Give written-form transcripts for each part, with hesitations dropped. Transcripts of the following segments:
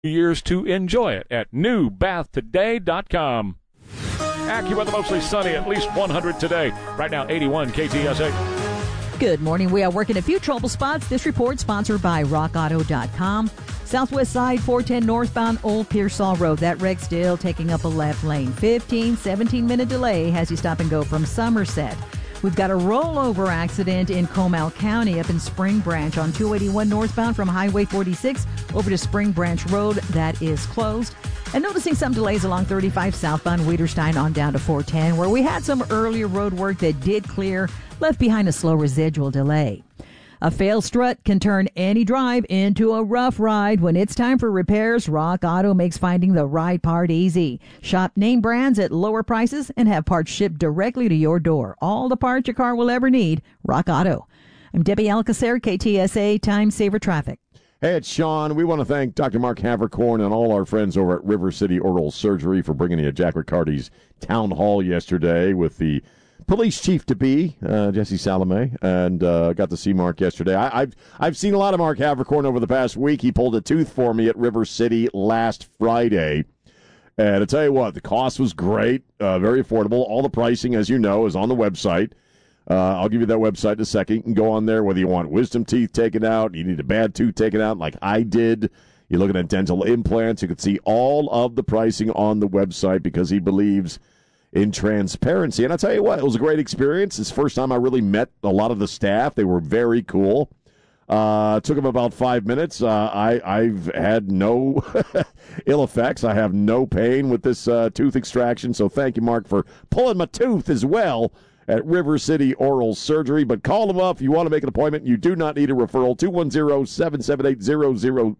years to enjoy it at newbathtoday.com. AccuWeather, mostly sunny, at least 100 today. Right now, 81 KTSA. Good morning. We are working a few trouble spots. This report sponsored by rockauto.com. Southwest side, 410 northbound Old Pearsall Road. That wreck still taking up a left lane. 17-minute delay has you stop and go from Somerset. We've got a rollover accident in Comal County up in Spring Branch on 281 northbound from Highway 46 over to Spring Branch Road. That is closed. And noticing some delays along 35 southbound Wiederstein on down to 410, where we had some earlier road work that did clear, left behind a slow residual delay. A failed strut can turn any drive into a rough ride. When it's time for repairs, Rock Auto makes finding the right part easy. Shop name brands at lower prices and have parts shipped directly to your door. All the parts your car will ever need, Rock Auto. I'm Debbie Alcacer, KTSA Time Saver Traffic. Hey, it's Sean. We want to thank Dr. Mark Havercorn and all our friends over at River City Oral Surgery for bringing you Jack Riccardi's town hall yesterday with the police chief-to-be, Jesse Salome, and got to see Mark yesterday. I've seen a lot of Mark Havercorn over the past week. He pulled a tooth for me at River City last Friday. And I tell you what, the cost was great, very affordable. All the pricing, as you know, is on the website. I'll give you that website in a second. You can go on there whether you want wisdom teeth taken out, you need a bad tooth taken out like I did. You're looking at dental implants. You can see all of the pricing on the website because he believes in transparency. And I'll tell you what, it was a great experience. It's the first time I really met a lot of the staff. They were very cool. Took them about 5 minutes. I've had no ill effects. I have no pain with this tooth extraction. So thank you, Mark, for pulling my tooth as well at River City Oral Surgery. But call them up if you want to make an appointment. You do not need a referral. 210-778-0002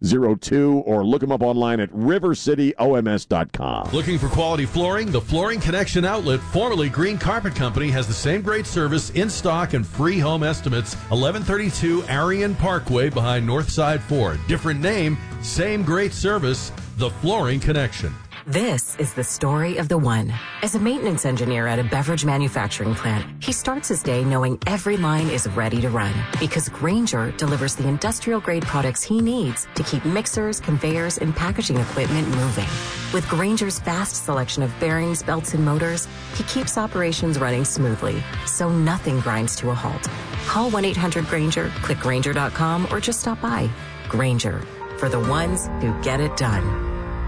or look them up online at rivercityoms.com. Looking for quality flooring? The Flooring Connection Outlet, formerly Green Carpet Company, has the same great service, in stock, and free home estimates. 1132 Arion Parkway behind Northside Ford. Different name, same great service. The Flooring Connection. This is the story of the one. As a maintenance engineer at a beverage manufacturing plant, he starts his day knowing every line is ready to run because Grainger delivers the industrial-grade products he needs to keep mixers, conveyors, and packaging equipment moving. With Grainger's vast selection of bearings, belts, and motors, he keeps operations running smoothly, so nothing grinds to a halt. Call 1-800-GRAINGER, click Grainger.com, or just stop by. Grainger, for the ones who get it done.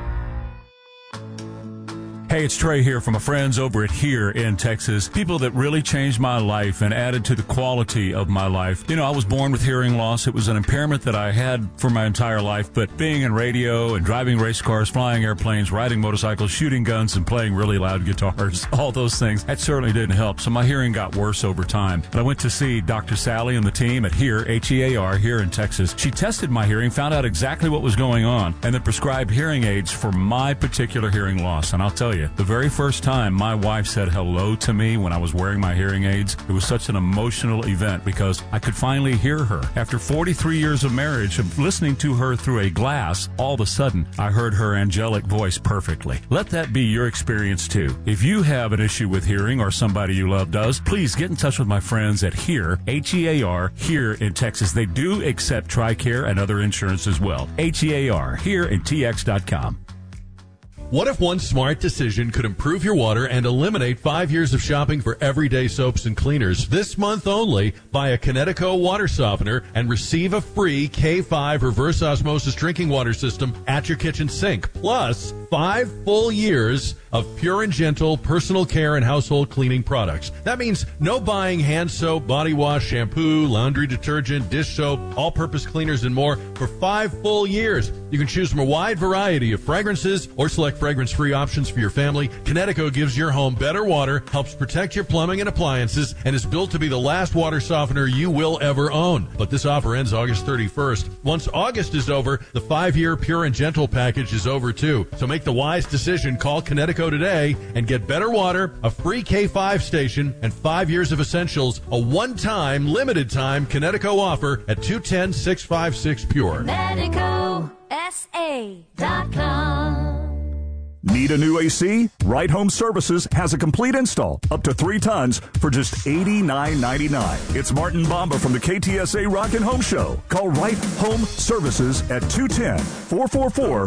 Hey, it's Trey here from my friends over at Here in Texas. People that really changed my life and added to the quality of my life. You know, I was born with hearing loss. It was an impairment that I had for my entire life. But being in radio and driving race cars, flying airplanes, riding motorcycles, shooting guns, and playing really loud guitars, all those things, that certainly didn't help. So my hearing got worse over time. But I went to see Dr. Sally and the team at Here, H-E-A-R, here in Texas. She tested my hearing, found out exactly what was going on, and then prescribed hearing aids for my particular hearing loss. And I'll tell you, the very first time my wife said hello to me when I was wearing my hearing aids, it was such an emotional event because I could finally hear her. After 43 years of marriage, of listening to her through a glass, all of a sudden, I heard her angelic voice perfectly. Let that be your experience too. If you have an issue with hearing or somebody you love does, please get in touch with my friends at Here, H-E-A-R, here in Texas. They do accept TRICARE and other insurance as well. H-E-A-R, here at TX.com. What if one smart decision could improve your water and eliminate 5 years of shopping for everyday soaps and cleaners? This month only, buy a Kinetico water softener and receive a free K5 reverse osmosis drinking water system at your kitchen sink. Plus, 5 full years of pure and gentle personal care and household cleaning products. That means no buying hand soap, body wash, shampoo, laundry detergent, dish soap, all-purpose cleaners, and more for 5 full years. You can choose from a wide variety of fragrances or select fragrance-free options for your family. Kinetico gives your home better water, helps protect your plumbing and appliances, and is built to be the last water softener you will ever own. But this offer ends August 31st. Once August is over, the 5-year Pure and Gentle package is over too. So make the wise decision. Call Kinetico today and get better water, a free K5 station, and 5 years of essentials. A one-time, limited-time Kinetico offer at 210-656-PURE. MedicoSA.com. Need a new AC? Right Home Services has a complete install, up to 3 tons, for just $89.99. It's Martin Bomba from the KTSA Rock and Home Show. Call Right Home Services at 210-444